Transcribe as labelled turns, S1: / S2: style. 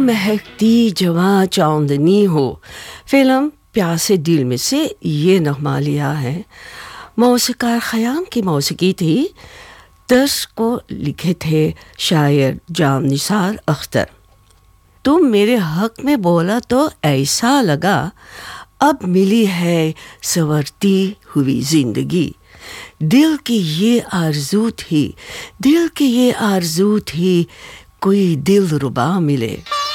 S1: महकती जवां चांदनी हो। फिल्म प्यासे दिल में से ये नगमा लिया है। मौसीकार ख़याम की मौसीकी थी। तर्ज को लिखे थे शायर जाम निसार अख्तर। तुम मेरे हक में बोला तो ऐसा लगा अब मिली है संवरती हुई जिंदगी। दिल की ये आरज़ू थी, दिल की ये आरज़ू थी, कोई दिल रुबा मिले।